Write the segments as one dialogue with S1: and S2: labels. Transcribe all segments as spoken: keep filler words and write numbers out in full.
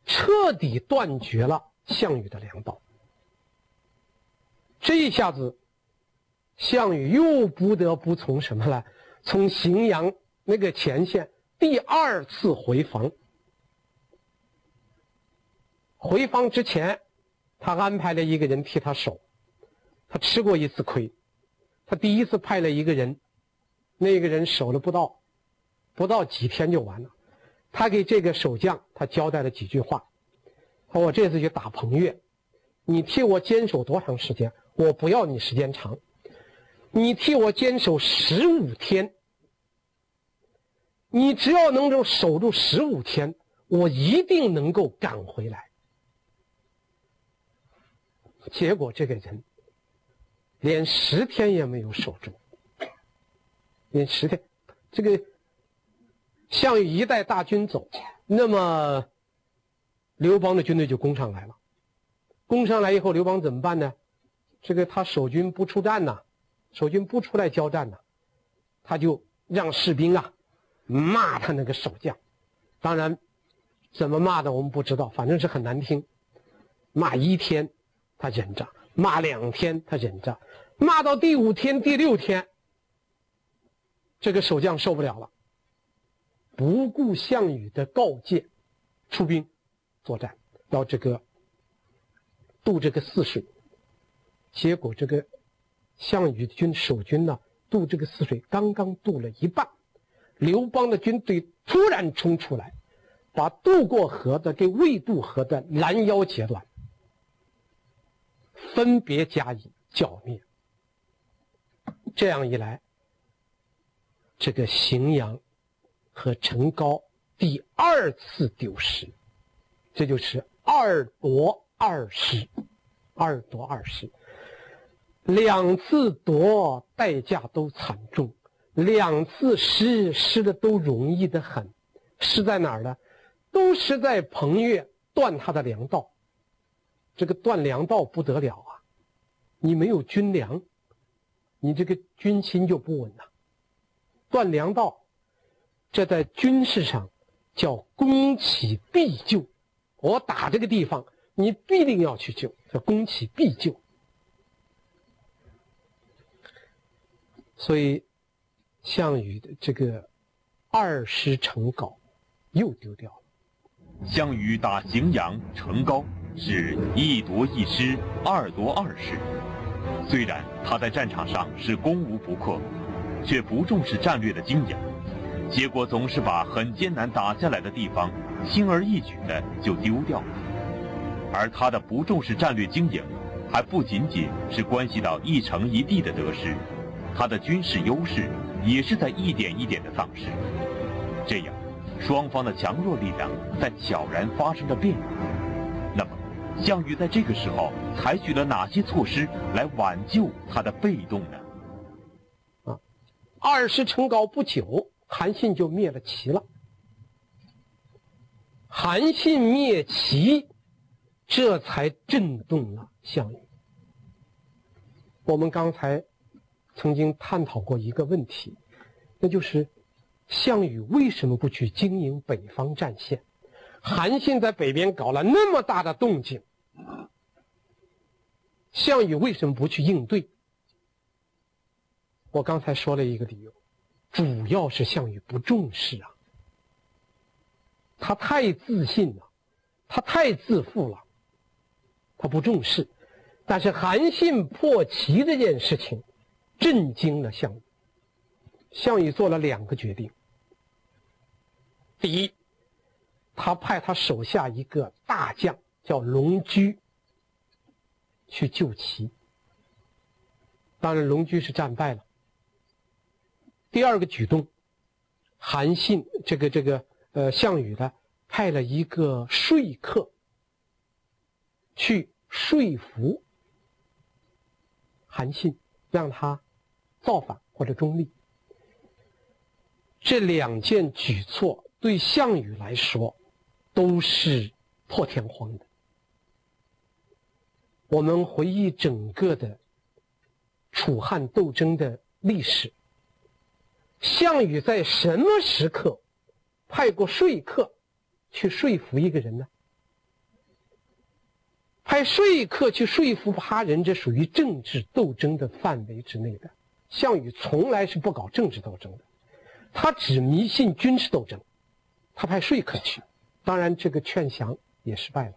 S1: 彻底断绝了项羽的粮道。这一下子，项羽又不得不从什么呢？从荥阳那个前线第二次回防。回防之前，他安排了一个人替他守，他吃过一次亏。他第一次派了一个人，那个人守了不到不到几天就完了。他给这个守将他交代了几句话，说我这次去打彭越，你替我坚守多长时间？我不要你时间长，你替我坚守十五天，你只要能够守住十五天，我一定能够赶回来。结果这个人连十天也没有守住，连十天，这个项羽一带大军走，那么刘邦的军队就攻上来了。攻上来以后，刘邦怎么办呢？这个他守军不出战呐，守军不出来交战呐，他就让士兵啊骂他那个守将。当然怎么骂的我们不知道，反正是很难听。骂一天他忍着，骂两天他忍着，骂到第五天第六天，这个守将受不了了，不顾项羽的告诫，出兵作战，要这个渡这个泗水。结果这个项羽军守军呢，渡这个泗水刚刚渡了一半，刘邦的军队突然冲出来，把渡过河的跟未渡河的拦腰截断，分别加以剿灭。这样一来，这个荥阳和陈高第二次丢失，这就是二夺二失，二夺二失。两次夺代价都惨重，两次失失的都容易得很。失在哪儿呢？都失在彭越断他的粮道。这个断粮道不得了啊，你没有军粮，你这个军心就不稳了。断粮道，这在军事上叫攻其必救。我打这个地方，你必定要去救，叫攻其必救。所以项羽的这个二失成皋又丢掉了。
S2: 项羽打荥阳、成皋是一夺一失，二夺二失。虽然他在战场上是攻无不克，却不重视战略的经营，结果总是把很艰难打下来的地方轻而易举的就丢掉了。而他的不重视战略经营，还不仅仅是关系到一城一地的得失，他的军事优势也是在一点一点的丧失。这样，双方的强弱力量在悄然发生着变化。那么，项羽在这个时候采取了哪些措施来挽救他的被动呢？
S1: 啊，二失成皋不久，韩信就灭了齐了。韩信灭齐，这才震动了项羽。我们刚才曾经探讨过一个问题，那就是项羽为什么不去经营北方战线？韩信在北边搞了那么大的动静，项羽为什么不去应对？我刚才说了一个理由，主要是项羽不重视啊，他太自信了，他太自负了，他不重视。但是韩信破齐这件事情震惊了项羽。项羽做了两个决定。第一，他派他手下一个大将叫龙驹去救齐，当然龙驹是战败了。第二个举动，韩信这个这个呃项羽呢派了一个说客去说服韩信，让他造反或者中立。这两件举措对项羽来说都是破天荒的。我们回忆整个的楚汉斗争的历史，项羽在什么时刻派过说客去说服一个人呢？ 派说客去说服他人，这属于政治斗争的范围之内的。项羽从来是不搞政治斗争的，他只迷信军事斗争。他派说客去，当然这个劝降也失败了。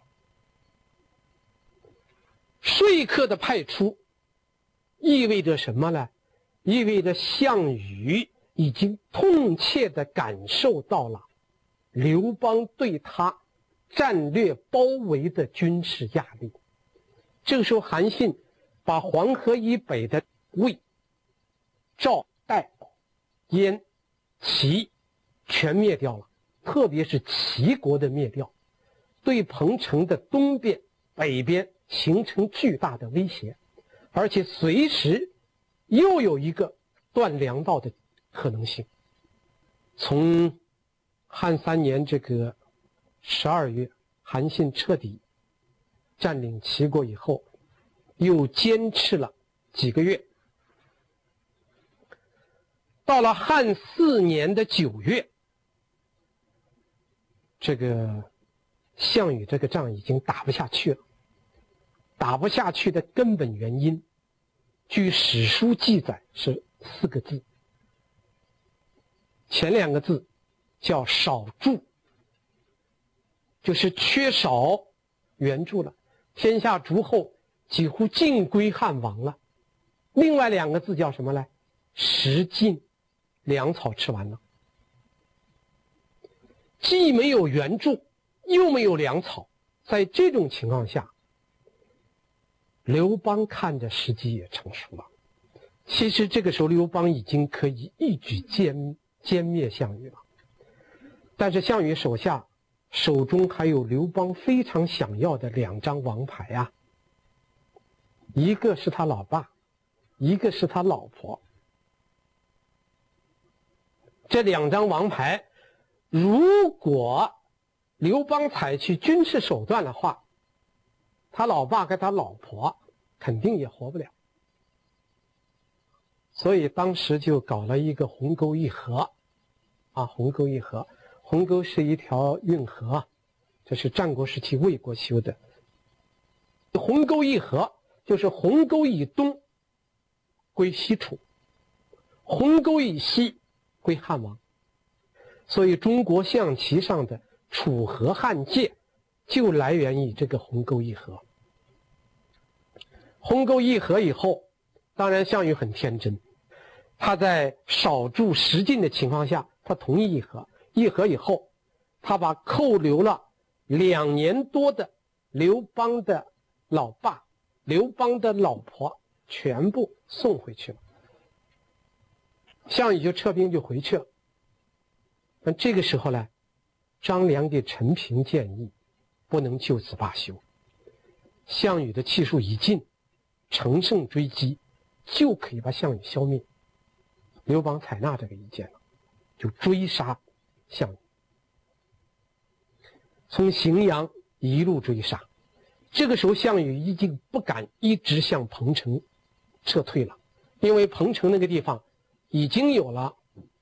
S1: 说客的派出意味着什么呢？意味着项羽已经痛切地感受到了刘邦对他战略包围的军事压力。这个时候韩信把黄河以北的魏、赵、代、燕、齐全灭掉了，特别是齐国的灭掉，对彭城的东边、北边形成巨大的威胁，而且随时又有一个断粮道的可能性。从汉三年这个十二月，韩信彻底占领齐国以后，又坚持了几个月。到了汉四年的九月，这个项羽这个仗已经打不下去了。打不下去的根本原因，据史书记载是四个字。前两个字叫少助，就是缺少援助了，天下诸侯几乎尽归汉王了。另外两个字叫什么呢？食尽，粮草吃完了。既没有援助，又没有粮草，在这种情况下，刘邦看着时机也成熟了。其实这个时候刘邦已经可以一举歼歼灭项羽了，但是项羽手下手中还有刘邦非常想要的两张王牌啊，一个是他老爸，一个是他老婆。这两张王牌，如果刘邦采取军事手段的话，他老爸跟他老婆肯定也活不了。所以当时就搞了一个鸿沟议和啊，鸿沟议和，鸿沟是一条运河，这是战国时期魏国修的。鸿沟议和就是鸿沟以东归西楚，鸿沟以西归汉王。所以中国象棋上的楚河汉界就来源于这个鸿沟议和。鸿沟议和以后，当然项羽很天真，他在少助食尽的情况下，他同意议和。议和以后，他把扣留了两年多的刘邦的老爸、刘邦的老婆全部送回去了。项羽就撤兵就回去了。那这个时候呢，张良给陈平建议不能就此罢休，项羽的气数已尽，乘胜追击就可以把项羽消灭。刘邦采纳这个意见了，就追杀项羽，从荥阳一路追杀。这个时候项羽已经不敢一直向彭城撤退了，因为彭城那个地方已经有了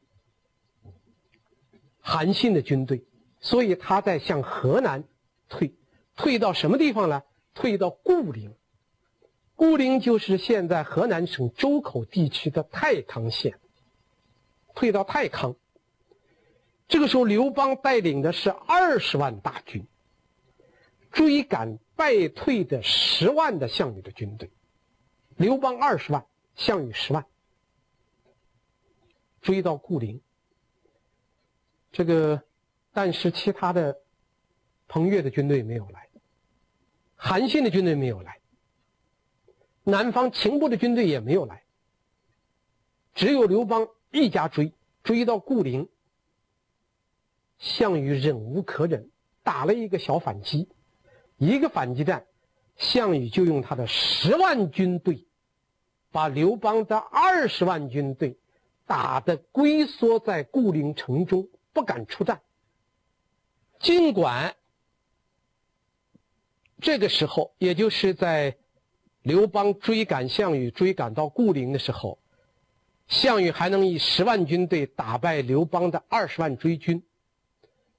S1: 韩信的军队，所以他在向河南退，退到什么地方呢？退到固陵。固陵就是现在河南省周口地区的太康县，退到太康。这个时候刘邦带领的是二十万大军，追赶败退的十万的项羽的军队。刘邦二十万，项羽十万，追到固陵。这个但是其他的彭越的军队没有来，韩信的军队没有来，南方秦部的军队也没有来，只有刘邦一家追，追到固陵。项羽忍无可忍，打了一个小反击，一个反击战，项羽就用他的十万军队把刘邦的二十万军队打得龟缩在固陵城中，不敢出战。尽管这个时候，也就是在刘邦追赶项羽追赶到固陵的时候，项羽还能以十万军队打败刘邦的二十万追军，